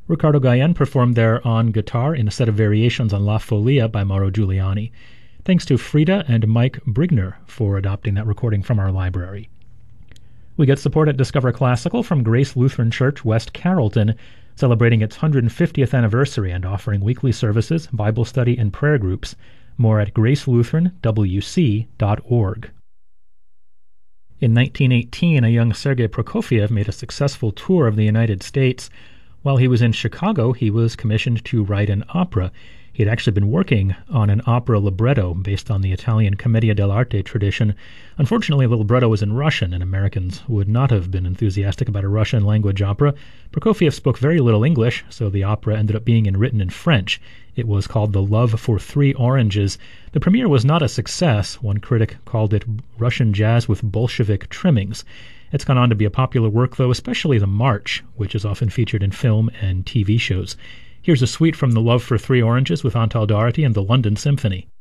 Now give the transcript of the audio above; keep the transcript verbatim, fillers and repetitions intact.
Riccardo Gallen performed there on guitar in a set of variations on La Folia by Mauro Giuliani. Thanks to Frida and Mike Brigner for adopting that recording from our library. We get support at Discover Classical from Grace Lutheran Church, West Carrollton, celebrating its one hundred fiftieth anniversary and offering weekly services, Bible study, and prayer groups. More at grace lutheran w c dot org. In nineteen eighteen, a young Sergei Prokofiev made a successful tour of the United States. While he was in Chicago, he was commissioned to write an opera. He had actually been working on an opera libretto based on the Italian Commedia dell'arte tradition. Unfortunately, the libretto was in Russian, and Americans would not have been enthusiastic about a Russian-language opera. Prokofiev spoke very little English, so the opera ended up being in, written in French. It was called The Love for Three Oranges. The premiere was not a success. One critic called it Russian jazz with Bolshevik trimmings. It's gone on to be a popular work, though, especially the march, which is often featured in film and T V shows. Here's a suite from The Love for Three Oranges with Antal Doherty and the London Symphony.